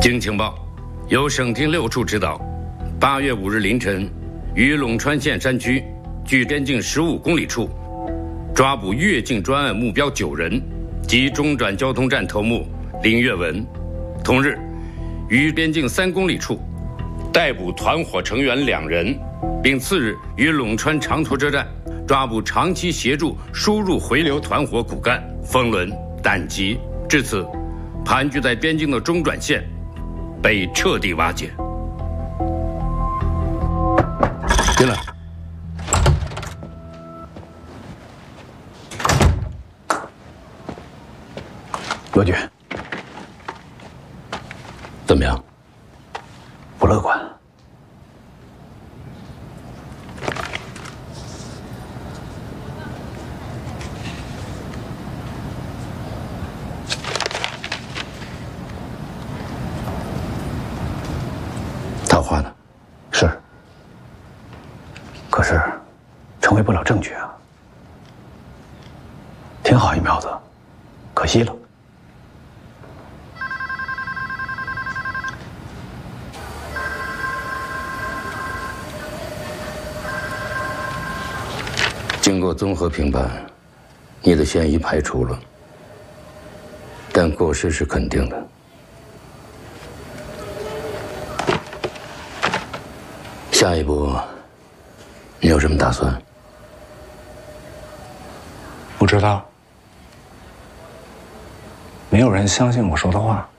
经情报，由省厅6处指导，8月5日凌晨，于陇川县山区距边境15公里处，抓捕越境专案目标9人及中转交通站头目林月文。同日，于边境3公里处逮捕团伙成员2人，并次日于陇川长途车站抓捕长期协助输入回流团伙骨干冯伦、胆吉。至此，盘踞在边境的中转线被彻底瓦解。进来。 罗局， 怎么样？ 不乐观。 套话呢？ 是。可是，成为不了证据啊。挺好一苗子，可惜了。 经过综合评判，你的嫌疑排除了，但过失是肯定的。下一步，你有什么打算？ 不知道。没有人相信我说的话。